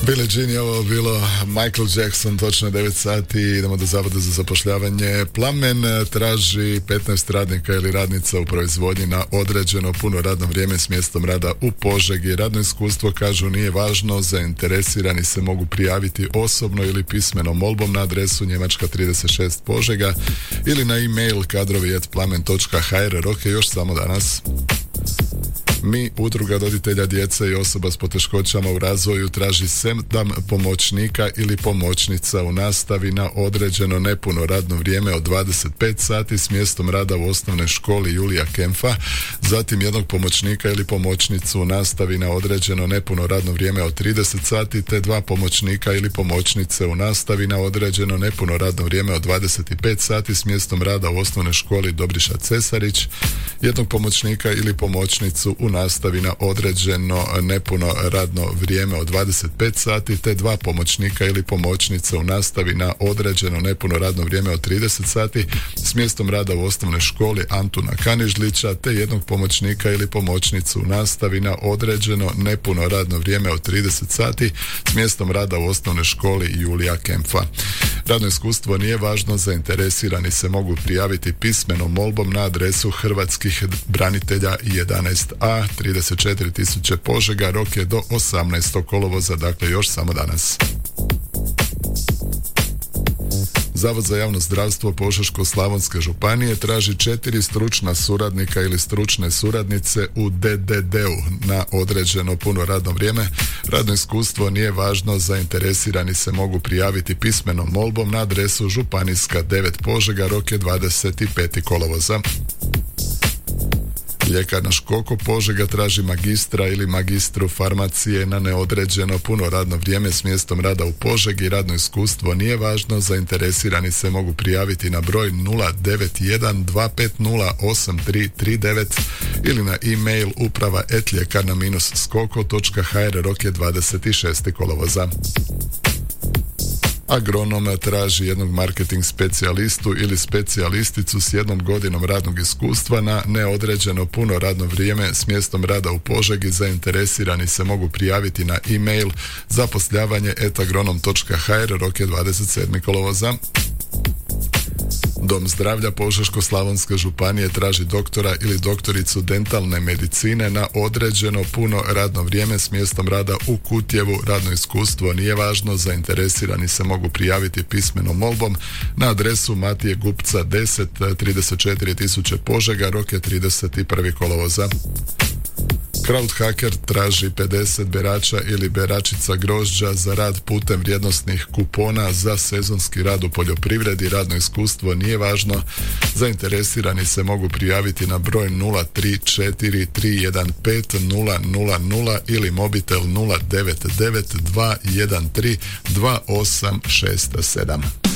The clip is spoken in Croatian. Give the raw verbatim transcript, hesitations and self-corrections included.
Billie Jean je ovo bilo, Michael Jackson, točno je devet sati, idemo do Zavoda za zapošljavanje. Plamen traži petnaest radnika ili radnica u proizvodnji na određeno puno radno vrijeme s mjestom rada u Požegi. Radno iskustvo, kažu, nije važno, zainteresirani se mogu prijaviti osobno ili pismenom molbom na adresu Njemačka trideset šest Požega ili na e-mail kadrovi at plamen točka h r. Rok je još samo danas. Mi, udruga roditelja djece i osoba s poteškoćama u razvoju, traži sedam pomoćnika ili pomoćnica u nastavi na određeno nepuno radno vrijeme od dvadeset pet sati s mjestom rada u osnovnoj školi Julija Kempfa, zatim jednog pomoćnika ili pomoćnicu u nastavi na određeno nepuno radno vrijeme od trideset sati, te dva pomoćnika ili pomoćnice u nastavi na određeno nepuno radno vrijeme od dvadeset pet sati s mjestom rada u osnovnoj školi Dobriša Cesarić, jednog pomoćnika ili pomoćnicu u nastavi na određeno nepuno radno vrijeme od dvadeset pet sati, te dva pomoćnika ili pomoćnice u nastavi na određeno nepuno radno vrijeme od trideset sati s mjestom rada u osnovnoj školi Antuna Kanižlića, te jednog pomoćnika ili pomoćnicu u nastavi na određeno nepuno radno vrijeme od trideset sati s mjestom rada u osnovnoj školi Julija Kempfa. Radno iskustvo nije važno, zainteresirani se mogu prijaviti pismenom molbom na adresu Hrvatskih branitelja jedanaest a, trideset četiri tisuće Požega. Rok je do osamnaestog kolovoza, dakle još samo danas. Zavod za javno zdravstvo Požeško-slavonske županije traži četiri stručna suradnika ili stručne suradnice u de de de-u na određeno puno radno vrijeme. Radno iskustvo nije važno, zainteresirani se mogu prijaviti pismenom molbom na adresu Županijska devet Požega. Rok je dvadeset peti kolovoza. Ljekarna Škoko Požega traži magistra ili magistru farmacije na neodređeno puno radno vrijeme s mjestom rada u Požegi. Radno iskustvo nije važno, zainteresirani se mogu prijaviti na broj nula devet jedan dva pet nula osam tri tri devet ili na e-mail uprava et ljekarna skoko točka h r. Rok je dvadeset šesti kolovoza. Agronom traži jednog marketing specijalistu ili specijalisticu s jednom godinom radnog iskustva na neodređeno puno radno vrijeme s mjestom rada u Požegi. Zainteresirani se mogu prijaviti na e-mail zapošljavanje et agronom točka h r. Rok je dvadeset sedmi kolovoza. Dom zdravlja Požeško-slavonske županije traži doktora ili doktoricu dentalne medicine na određeno puno radno vrijeme s mjestom rada u Kutjevu. Radno iskustvo nije važno, zainteresirani se mogu prijaviti pismenom molbom na adresu Matije Gupca deset, trideset četiri tisuće Požega. Rok je trideset prvi kolovoza. Crowdhacker traži pedeset berača ili beračica grožđa za rad putem vrijednosnih kupona za sezonski rad u poljoprivredi. Radno iskustvo nije važno, zainteresirani se mogu prijaviti na broj nula tri četiri tri jedan pet nula nula nula ili mobitel nula devet devet dva jedan tri dva osam šest sedam.